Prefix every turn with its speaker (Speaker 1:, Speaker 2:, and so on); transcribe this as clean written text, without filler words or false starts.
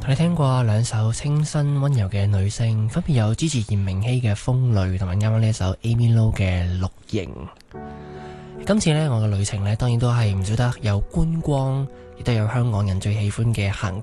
Speaker 1: 同你聽過兩首清新溫柔嘅女聲，分別有支持嚴明熙嘅《風淚》同埋啱啱呢一首 Amy Lo 嘅《綠螢》。今次呢，我嘅旅程呢，當然都係唔少得有觀光，亦都有香港人最喜歡嘅行